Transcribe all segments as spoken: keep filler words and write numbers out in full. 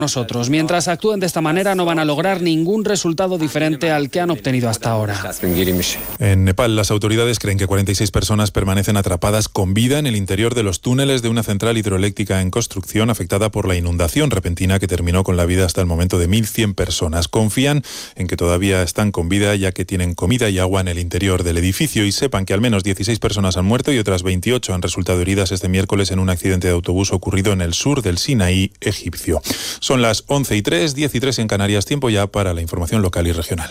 nosotros. Mientras actúen de esta manera no van a lograr ningún resultado diferente al que han obtenido hasta ahora. En Nepal, las autoridades creen que cuarenta y seis personas permanecen atrapadas con vida en el interior de los túneles de una central hidroeléctrica en construcción afectada por la inundación repentina que terminó con la vida hasta el momento de mil cien personas. Confían en que todavía están con vida ya que tienen comida y agua en el interior del edificio y sepan que al menos dieciséis personas han muerto y otras veintiocho han resultado heridas este miércoles en un accidente de autobús ocurrido en el sur del Sinaí egipcio. Son las once y tres, diez y tres en Canarias, tiempo ya para la información local y regional.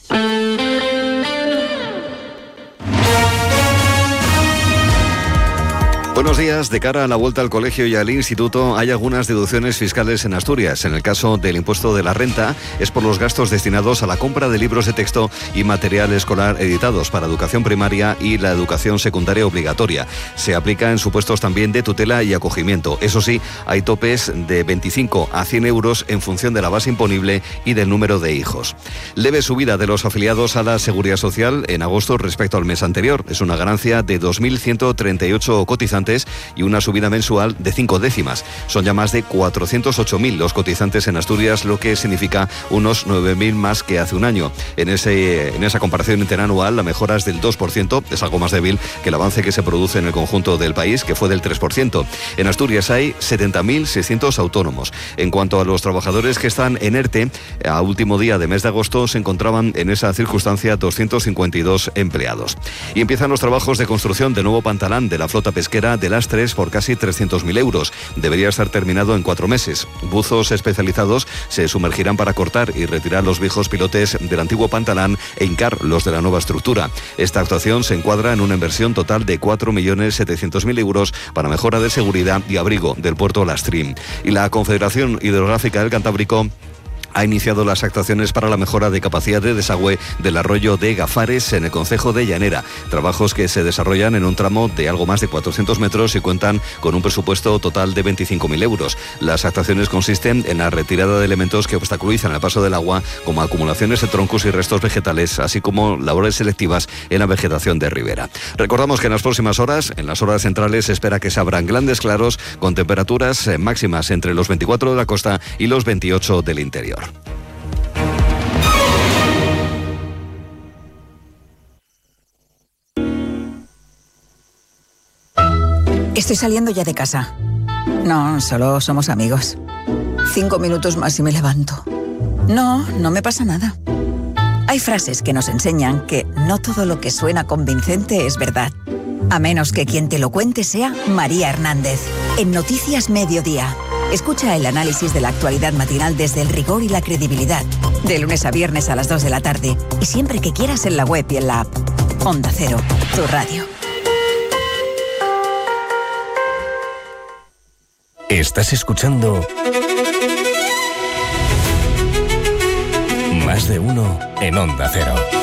Buenos días. De cara a la vuelta al colegio y al instituto, hay algunas deducciones fiscales en Asturias. En el caso del impuesto de la renta, es por los gastos destinados a la compra de libros de texto y material escolar editados para educación primaria y la educación secundaria obligatoria. Se aplica en supuestos también de tutela y acogimiento. Eso sí, hay topes de veinticinco a cien euros en función de la base imponible y del número de hijos. Leve subida de los afiliados a la Seguridad Social en agosto respecto al mes anterior. Es una ganancia de dos mil ciento treinta y ocho cotizantes y una subida mensual de cinco décimas. Son ya más de cuatrocientos ocho mil los cotizantes en Asturias, lo que significa unos nueve mil más que hace un año. En, ese, en esa comparación interanual, la mejora es del dos por ciento, es algo más débil que el avance que se produce en el conjunto del país, que fue del tres por ciento. En Asturias hay setenta mil seiscientos autónomos. En cuanto a los trabajadores que están en ERTE, a último día de mes de agosto se encontraban en esa circunstancia doscientos cincuenta y dos empleados. Y empiezan los trabajos de construcción de nuevo pantalán de la flota pesquera de Lastres por casi trescientos mil euros. Debería estar terminado en cuatro meses. Buzos especializados se sumergirán para cortar y retirar los viejos pilotes del antiguo pantalán e hincar los de la nueva estructura. Esta actuación se encuadra en una inversión total de cuatro millones setecientos mil euros para mejora de seguridad y abrigo del puerto Lastrim. Y la Confederación Hidrográfica del Cantábrico ha iniciado las actuaciones para la mejora de capacidad de desagüe del arroyo de Gafares en el concejo de Llanera. Trabajos que se desarrollan en un tramo de algo más de cuatrocientos metros y cuentan con un presupuesto total de veinticinco mil euros. Las actuaciones consisten en la retirada de elementos que obstaculizan el paso del agua, como acumulaciones de troncos y restos vegetales, así como labores selectivas en la vegetación de ribera. Recordamos que en las próximas horas, en las horas centrales, se espera que se abran grandes claros con temperaturas máximas entre los veinticuatro de la costa y los veintiocho del interior. Estoy saliendo ya de casa. No, solo somos amigos. Cinco minutos más y me levanto. No, no me pasa nada. Hay frases que nos enseñan que no todo lo que suena convincente es verdad. A menos que quien te lo cuente sea María Hernández. En Noticias Mediodía. Escucha el análisis de la actualidad matinal desde el rigor y la credibilidad. De lunes a viernes a las dos de la tarde. Y siempre que quieras en la web y en la app. Onda Cero, tu radio. Estás escuchando Más de Uno en Onda Cero.